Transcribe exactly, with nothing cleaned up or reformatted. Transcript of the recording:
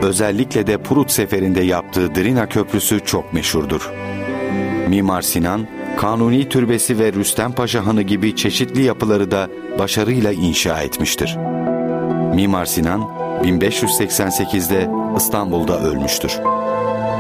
özellikle de Prut seferinde yaptığı Drina Köprüsü çok meşhurdur. Mimar Sinan, Kanuni Türbesi ve Rüstem Paşa Hanı gibi çeşitli yapıları da başarıyla inşa etmiştir. Mimar Sinan, bin beş yüz seksen sekizde İstanbul'da ölmüştür.